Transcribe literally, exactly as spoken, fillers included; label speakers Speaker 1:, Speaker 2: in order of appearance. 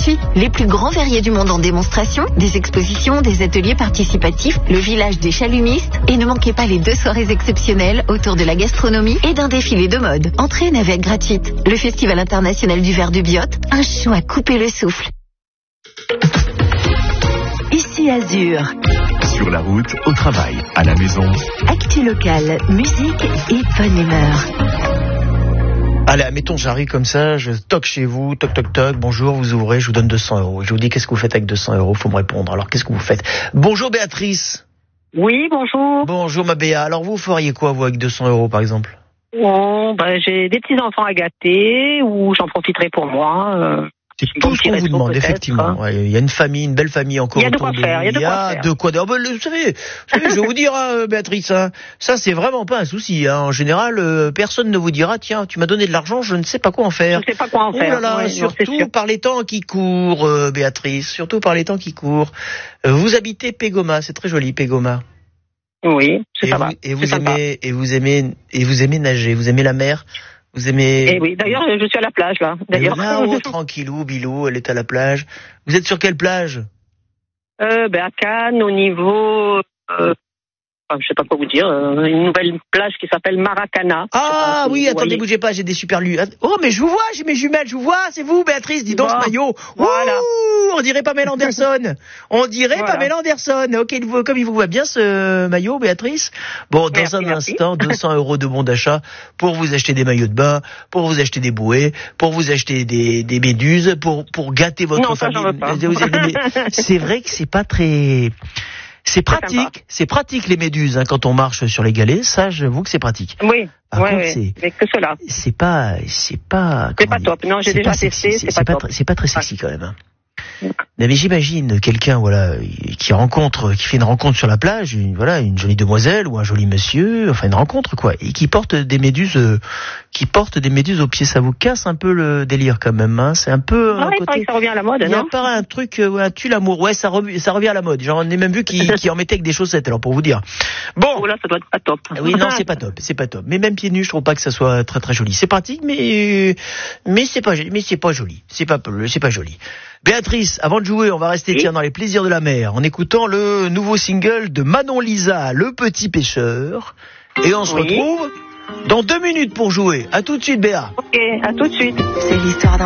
Speaker 1: gratuits. Les plus grands verriers du monde en démonstration, des expositions, des ateliers participatifs, le village des chalumistes. Et ne manquez pas les deux soirées exceptionnelles autour de la gastronomie et d'un défilé de mode. Entrée navette gratuite. Le Festival international du verre du Biote, un show à couper le souffle. Ici Azur.
Speaker 2: Sur la route, au travail, à la maison.
Speaker 1: Actu locale, musique et bonne humeur.
Speaker 3: Allez, admettons, j'arrive comme ça, je toque chez vous, toc toc toc, bonjour, vous ouvrez, je vous donne deux cents euros. Je vous dis, qu'est-ce que vous faites avec deux cents euros? Faut me répondre. Alors, qu'est-ce que vous faites? Bonjour Béatrice.
Speaker 4: Oui, bonjour.
Speaker 3: Bonjour ma Béa. Alors, vous feriez quoi, vous, avec deux cents euros, par exemple?
Speaker 4: Bon, ben, j'ai des petits-enfants à gâter, ou j'en profiterai pour moi. Euh...
Speaker 3: C'est tout ce qu'on vous demande, effectivement.
Speaker 4: Hein.
Speaker 3: Ouais, il y a une famille, une belle famille encore.
Speaker 4: Il y a de quoi
Speaker 3: de
Speaker 4: faire. Il y a de quoi faire.
Speaker 3: de quoi. Oh, ben, vous savez, vous savez, je vais vous dire, hein, Béatrice, hein, ça c'est vraiment pas un souci. Hein. En général, euh, personne ne vous dira, tiens, tu m'as donné de l'argent, je ne sais pas quoi en faire.
Speaker 4: Je ne sais pas quoi en faire.
Speaker 3: Oh là là,
Speaker 4: ouais,
Speaker 3: surtout
Speaker 4: non,
Speaker 3: par les temps qui courent, euh, Béatrice. Surtout par les temps qui courent. Euh, vous habitez Pégoma, c'est très joli, Pégoma.
Speaker 4: Oui, c'est ça.
Speaker 3: Et vous aimez, et vous aimez, et vous aimez nager. Vous aimez la mer. Vous aimez...
Speaker 4: Eh oui, d'ailleurs, je suis à la plage, là. D'ailleurs.
Speaker 3: Là, oh, tranquillou, bilou, elle est à la plage. Vous êtes sur quelle plage?
Speaker 4: euh, ben, à Cannes, au niveau... Euh, enfin, je sais pas quoi vous dire. Euh, une nouvelle plage qui s'appelle Maracana.
Speaker 3: Ah
Speaker 4: si
Speaker 3: oui, attendez,
Speaker 4: voyez.
Speaker 3: bougez pas, j'ai des super lus. Oh, mais je vous vois, j'ai mes jumelles, je vous vois, c'est vous, Béatrice, dis donc
Speaker 4: Bon,
Speaker 3: ce maillot.
Speaker 4: voilà.
Speaker 3: Ouh, on dirait Pamela Anderson. On dirait
Speaker 4: Voilà.
Speaker 3: Pamela Anderson. Ok, il vous- comme il vous voit bien ce maillot, Béatrice. Bon, dans
Speaker 4: Merci,
Speaker 3: un
Speaker 4: merci.
Speaker 3: instant, deux cents euros de bon d'achat pour vous acheter des maillots de bain, pour vous acheter des bouées, pour vous acheter des, des méduses, pour, pour gâter votre
Speaker 4: Non, ça,
Speaker 3: famille.
Speaker 4: j'en veux pas.
Speaker 3: Vous avez- mais c'est vrai que c'est pas très... C'est pratique, c'est pratique les méduses hein, quand on marche sur les galets, ça j'avoue que c'est pratique.
Speaker 4: Oui,
Speaker 3: Par
Speaker 4: ouais,
Speaker 3: contre,
Speaker 4: ouais,
Speaker 3: c'est-
Speaker 4: mais que cela.
Speaker 3: C'est pas, c'est pas.
Speaker 4: C'est
Speaker 3: comment
Speaker 4: pas
Speaker 3: dire,
Speaker 4: top. Non, j'ai
Speaker 3: c'est
Speaker 4: déjà
Speaker 3: pas
Speaker 4: testé,
Speaker 3: sexy,
Speaker 4: c'est
Speaker 3: c'est
Speaker 4: pas
Speaker 3: pas,
Speaker 4: top.
Speaker 3: tr- c'est pas très sexy quand même. Hein. Non, mais j'imagine quelqu'un voilà qui rencontre, qui fait une rencontre sur la plage, une, voilà une jolie demoiselle ou un joli monsieur, enfin une rencontre quoi, et qui porte des méduses, euh, qui porte des méduses aux pieds, ça vous casse un peu le délire quand même. Hein. C'est un peu
Speaker 4: Non,
Speaker 3: un
Speaker 4: il paraît
Speaker 3: côté.
Speaker 4: que ça revient à la mode,
Speaker 3: Il y a
Speaker 4: non?
Speaker 3: pas un truc, euh, un tue l'amour. Ouais, ça revient, ça revient à la mode. J'en ai même vu qui, qui en mettaient avec des chaussettes. Alors pour vous dire. Bon.
Speaker 4: Oh là, ça doit être pas top.
Speaker 3: Oui, non, c'est pas top, c'est pas top. Mais même pieds nus, je trouve pas que ça soit très très joli. C'est pratique, mais mais c'est pas mais c'est pas joli. C'est pas c'est pas joli. Béatrice, avant de jouer, on va rester
Speaker 4: Oui.
Speaker 3: tiens dans les plaisirs de la mer, en écoutant le nouveau single de Manon Lisa, Le Petit Pêcheur. Et on se
Speaker 4: Oui.
Speaker 3: retrouve dans deux minutes pour jouer. À tout de suite, Béa.
Speaker 4: Ok, à tout de suite.
Speaker 1: C'est l'histoire d'un